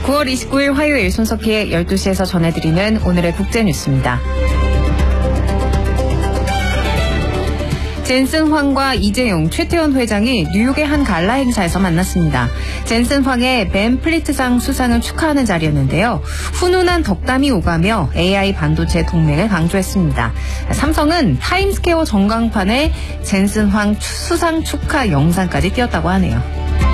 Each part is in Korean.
9월 29일 화요일 손석희의 12시에서 전해드리는 오늘의 국제뉴스입니다. 젠슨 황과 이재용, 최태원 회장이 뉴욕의 한 갈라 행사에서 만났습니다. 젠슨 황의 벤 플리트상 수상을 축하하는 자리였는데요. 훈훈한 덕담이 오가며 AI 반도체 동맹을 강조했습니다. 삼성은 타임스퀘어 전광판에 젠슨 황 수상 축하 영상까지 띄웠다고 하네요.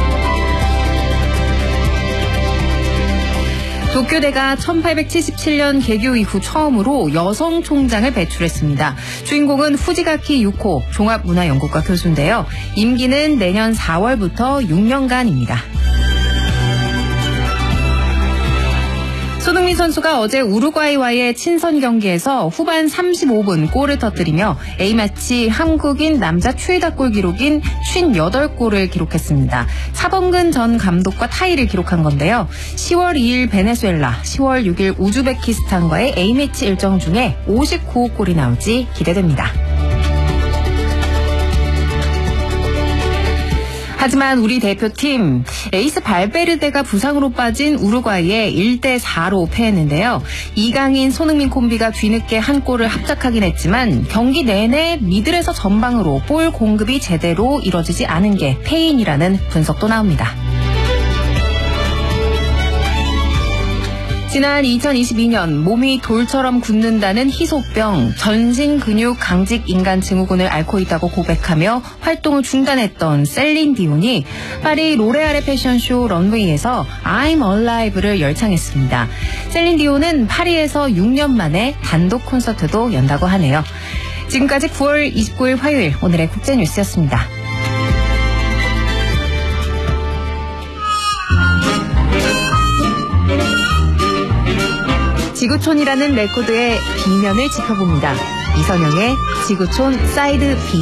도쿄대가 1877년 개교 이후 처음으로 여성 총장을 배출했습니다. 주인공은 후지가키 유코 종합문화연구과 교수인데요. 임기는 내년 4월부터 6년간입니다. 손흥민 선수가 어제 우루과이와의 친선 경기에서 후반 35분 골을 터뜨리며 A매치 한국인 남자 최다 골 기록인 58골을 기록했습니다. 차범근 전 감독과 타이를 기록한 건데요. 10월 2일 베네수엘라, 10월 6일 우즈베키스탄과의 A매치 일정 중에 59골이 나올지 기대됩니다. 하지만 우리 대표팀 에이스 발베르데가 부상으로 빠진 우루과이에 1대4로 패했는데요. 이강인, 손흥민 콤비가 뒤늦게 한 골을 합작하긴 했지만 경기 내내 미들에서 전방으로 볼 공급이 제대로 이뤄지지 않은 게 패인이라는 분석도 나옵니다. 지난 2022년 몸이 돌처럼 굳는다는 희소병, 전신 근육 강직 인간 증후군을 앓고 있다고 고백하며 활동을 중단했던 셀린 디온이 파리 로레알의 패션쇼 런웨이에서 I'm Alive를 열창했습니다. 셀린 디온은 파리에서 6년 만에 단독 콘서트도 연다고 하네요. 지금까지 9월 29일 화요일 오늘의 국제뉴스였습니다. 지구촌이라는 레코드의 B면을 짚어봅니다. 이선영의 지구촌 사이드 B.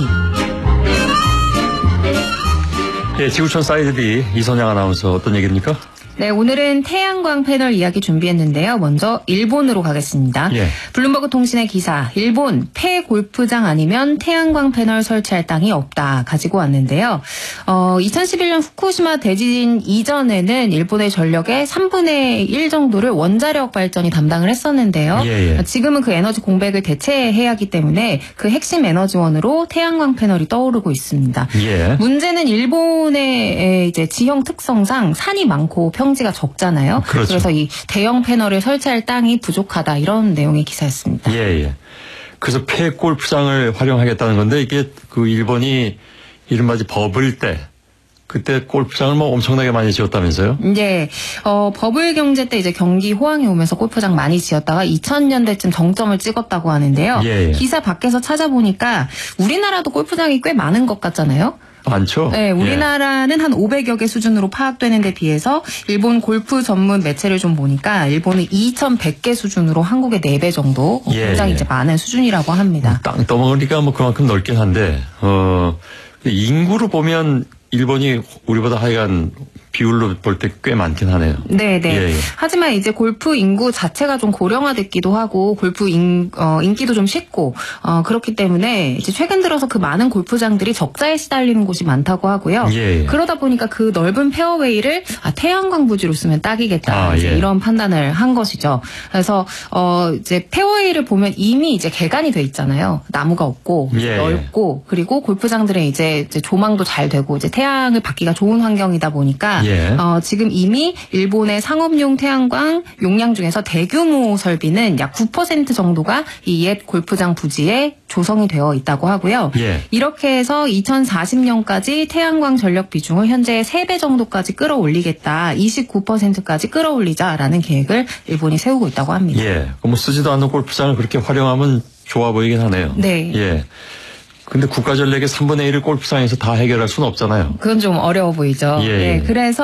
예, 지구촌 사이드 B 이선영 아나운서 어떤 얘기입니까? 네, 오늘은 태양광 패널 이야기 준비했는데요. 먼저 일본으로 가겠습니다. 예. 블룸버그 통신의 기사, 일본 폐 골프장 아니면 태양광 패널 설치할 땅이 없다 가지고 왔는데요. 2011년 후쿠시마 대지진 이전에는 일본의 전력의 3분의 1 정도를 원자력 발전이 담당을 했었는데요. 예. 지금은 그 에너지 공백을 대체해야 하기 때문에 그 핵심 에너지원으로 태양광 패널이 떠오르고 있습니다. 예. 문제는 일본의 이제 지형 특성상 산이 많고 평지가 적잖아요. 그렇죠. 그래서 이 대형 패널을 설치할 땅이 부족하다 이런 내용의 기사였습니다. 예. 그래서 폐 골프장을 활용하겠다는 건데 이게 그 일본이 이른바 버블 때 그때 골프장을 뭐 엄청나게 많이 지었다면서요? 네. 버블 경제 때 이제 경기 호황이 오면서 골프장 많이 지었다가 2000년대쯤 정점을 찍었다고 하는데요. 예. 기사 밖에서 찾아보니까 우리나라도 골프장이 꽤 많은 것 같잖아요. 많죠. 네, 우리나라는 한 500여 개 수준으로 파악되는 데 비해서 일본 골프 전문 매체를 좀 보니까 일본은 2100개 수준으로 한국의 4배 정도 굉장히 이제 많은 수준이라고 합니다. 땅 떠먹으니까 뭐 그만큼 넓긴 한데 인구로 보면 일본이 우리보다 하여간 비율로 볼 때 꽤 많긴 하네요. 네. 예. 하지만 이제 골프 인구 자체가 좀 고령화됐기도 하고 골프 인기도 좀 식고 그렇기 때문에 이제 최근 들어서 그 많은 골프장들이 적자에 시달리는 곳이 많다고 하고요. 예. 그러다 보니까 그 넓은 페어웨이를 태양광 부지로 쓰면 딱이겠다 이런 판단을 한 것이죠. 그래서 이제 페어웨이를 보면 이미 이제 개간이 돼 있잖아요. 나무가 없고 넓고 그리고 골프장들은 이제 조망도 잘 되고 이제 태양을 받기가 좋은 환경이다 보니까 지금 이미 일본의 상업용 태양광 용량 중에서 대규모 설비는 약 9% 정도가 이 옛 골프장 부지에 조성이 되어 있다고 하고요. 이렇게 해서 2040년까지 태양광 전력 비중을 현재 3배 정도까지 끌어올리겠다. 29%까지 끌어올리자라는 계획을 일본이 세우고 있다고 합니다. 뭐 쓰지도 않는 골프장을 그렇게 활용하면 좋아 보이긴 하네요. 네. 근데 국가 전력의 3분의 1을 골프장에서 다 해결할 수는 없잖아요. 그건 좀 어려워 보이죠. 예. 그래서